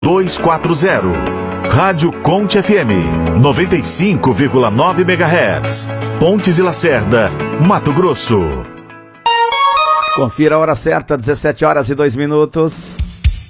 240. Rádio Conte FM 95,9 MHz. Pontes e Lacerda, Mato Grosso. Confira a hora certa, 17 horas e 2 minutos.